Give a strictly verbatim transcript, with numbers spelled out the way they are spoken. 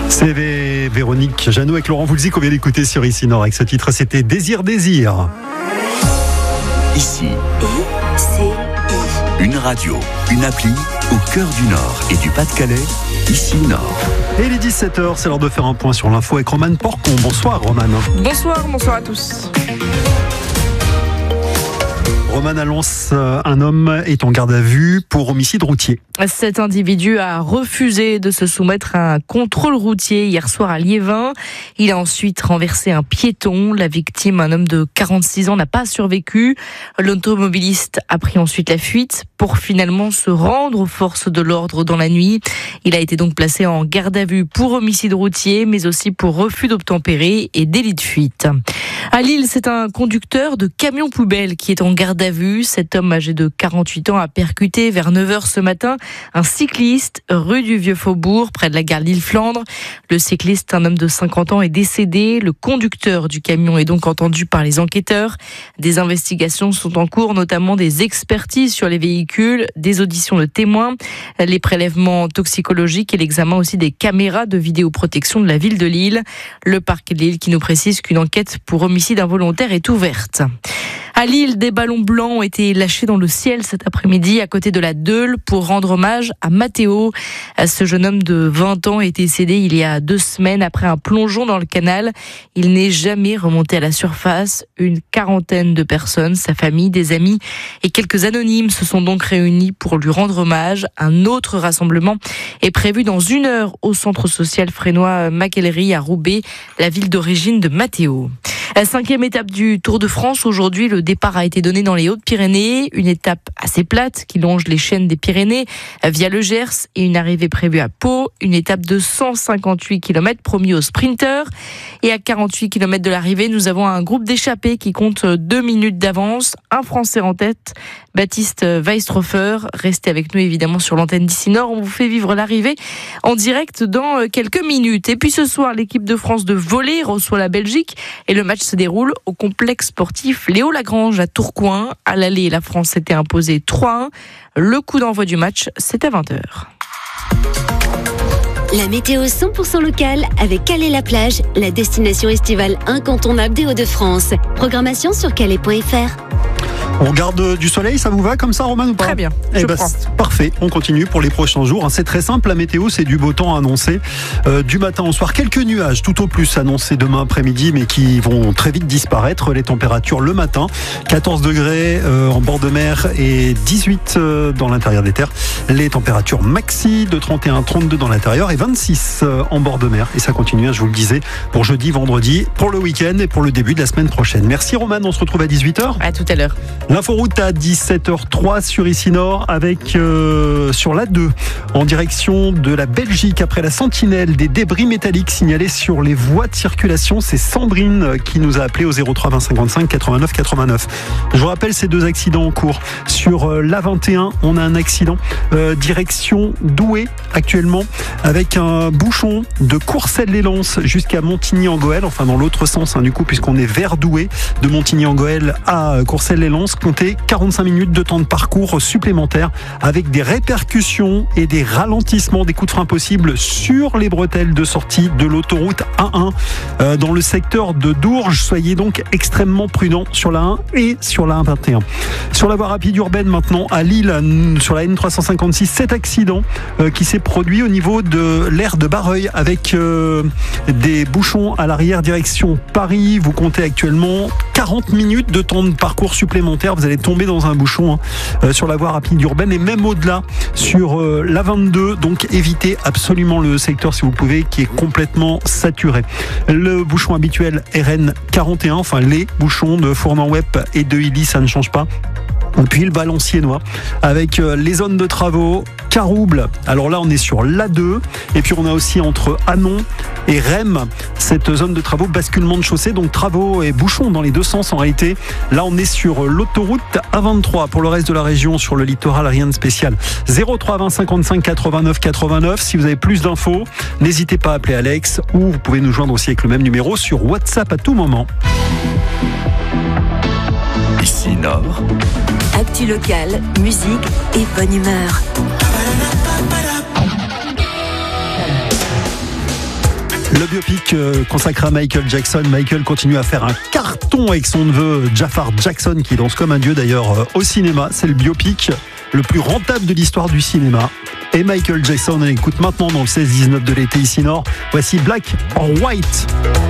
C'est Vé- Véronique Jeannot avec Laurent Voulzy qu'on vient d'écouter sur Ici Nord. Avec ce titre, c'était Désir, Désir. Ici, I C I. une radio, une appli au cœur du Nord et du Pas-de-Calais. Ici Nord. Et les dix-sept heures, c'est l'heure de faire un point sur l'info avec Romane Porcon. Bonsoir Romane. Bonsoir, bonsoir à tous. Romane annonce euh, un homme est en garde à vue pour homicide routier. Cet individu a refusé de se soumettre à un contrôle routier hier soir à Liévin. Il a ensuite renversé un piéton. La victime, un homme de quarante-six ans, n'a pas survécu. L'automobiliste a pris ensuite la fuite pour finalement se rendre aux forces de l'ordre dans la nuit. Il a été donc placé en garde à vue pour homicide routier, mais aussi pour refus d'obtempérer et délit de fuite. À Lille, c'est un conducteur de camion poubelle qui est en garde à vue. Cet homme âgé de quarante-huit ans a percuté vers neuf heures ce matin un cycliste rue du Vieux-Faubourg, près de la gare Lille-Flandre. Le cycliste, un homme de cinquante ans, est décédé. Le conducteur du camion est donc entendu par les enquêteurs. Des investigations sont en cours, notamment des expertises sur les véhicules, des auditions de témoins, les prélèvements toxicologiques et l'examen aussi des caméras de vidéoprotection de la ville de Lille. Le parquet de Lille qui nous précise qu'une enquête pour homicide involontaire est ouverte. À Lille, des ballons blancs ont été lâchés dans le ciel cet après-midi à côté de la Deule pour rendre hommage à Mathéo. Ce jeune homme de vingt ans est décédé il y a deux semaines après un plongeon dans le canal. Il n'est jamais remonté à la surface. Une quarantaine de personnes, sa famille, des amis et quelques anonymes se sont donc réunis pour lui rendre hommage. Un autre rassemblement est prévu dans une heure au centre social frénois Mackellery à Roubaix, la ville d'origine de Mathéo. La cinquième étape du Tour de France. Aujourd'hui, le départ a été donné dans les Hautes-Pyrénées. Une étape assez plate qui longe les chaînes des Pyrénées via le Gers et une arrivée prévue à Pau. Une étape de cent cinquante-huit kilomètres promis aux sprinteurs. Et à quarante-huit kilomètres de l'arrivée, nous avons un groupe d'échappés qui compte deux minutes d'avance. Un Français en tête, Baptiste Weistrofer. Restez avec nous évidemment sur l'antenne d'Ici Nord. On vous fait vivre l'arrivée en direct dans quelques minutes. Et puis ce soir, l'équipe de France de volley reçoit la Belgique et le match se déroule au complexe sportif Léo Lagrange à Tourcoing. À l'aller, la France s'était imposée trois à un. Le coup d'envoi du match, c'est à vingt heures. La météo cent pour cent locale avec Calais-la-Plage, la destination estivale incontournable des Hauts-de-France. Programmation sur calais point f r. On garde du soleil, ça vous va comme ça, Romane, ou pas? Très bien, eh je ben, prends. Parfait, on continue pour les prochains jours. C'est très simple, la météo, c'est du beau temps annoncé euh, du matin au soir. Quelques nuages, tout au plus annoncés demain après-midi, mais qui vont très vite disparaître. Les températures le matin, quatorze degrés euh, en bord de mer et dix-huit euh, dans l'intérieur des terres. Les températures maxi de trente et un à trente-deux dans l'intérieur et vingt-six euh, en bord de mer. Et ça continue, je vous le disais, pour jeudi, vendredi, pour le week-end et pour le début de la semaine prochaine. Merci Romane, on se retrouve à dix-huit heures. À tout à l'heure. L'inforoute à dix-sept heures trois sur Ici Nord avec euh, sur l'A deux en direction de la Belgique après la sentinelle des débris métalliques signalés sur les voies de circulation. C'est Sandrine qui nous a appelé au zéro trois vingt cinquante-cinq quatre-vingt-neuf quatre-vingt-neuf. Je vous rappelle ces deux accidents en cours. Sur euh, l'A vingt et un, on a un accident euh, direction Douai actuellement avec un bouchon de Courcelles-les-Lances jusqu'à Montigny-en-Goël, enfin dans l'autre sens hein, du coup puisqu'on est vers Douai, de Montigny-en-Goël à Courcelles-les-Lances. Comptez quarante-cinq minutes de temps de parcours supplémentaires avec des répercussions et des ralentissements, des coups de frein possibles sur les bretelles de sortie de l'autoroute A un euh, dans le secteur de Dourges. Soyez donc extrêmement prudents sur la un et sur la un vingt et un. Sur la voie rapide urbaine maintenant à Lille, sur la N trois cent cinquante-six, cet accident euh, qui s'est produit au niveau de l'aire de Barreuil avec euh, des bouchons à l'arrière direction Paris. Vous comptez actuellement quarante minutes de temps de parcours supplémentaire. Vous allez tomber dans un bouchon hein, euh, sur la voie rapide urbaine et même au-delà sur euh, l'A vingt-deux. Donc évitez absolument le secteur si vous pouvez qui est complètement saturé. Le bouchon habituel R N quarante et un, enfin les bouchons de Fournan-Wep et de Illy, ça ne change pas. Et puis le Valenciennois avec euh, les zones de travaux, Carouble. Alors là on est sur l'A deux et puis on a aussi entre Anon et Rem cette zone de travaux, basculement de chaussée, donc travaux et bouchons dans les deux sens en réalité. Là on est sur l'autoroute A vingt-trois. Pour le reste de la région, sur le littoral, rien de spécial. zéro trois vingt cinquante-cinq quatre-vingt-neuf quatre-vingt-neuf. Si vous avez plus d'infos, n'hésitez pas à appeler Alex ou vous pouvez nous joindre aussi avec le même numéro sur WhatsApp à tout moment. Ici Nord. Actu locale, musique et bonne humeur. Le biopic consacré à Michael Jackson. Michael continue à faire un carton avec son neveu Jafar Jackson qui danse comme un dieu d'ailleurs au cinéma. C'est le biopic le plus rentable de l'histoire du cinéma. Et Michael Jackson, on écoute maintenant dans le seize dix-neuf de l'été ici Nord. Voici Black or White.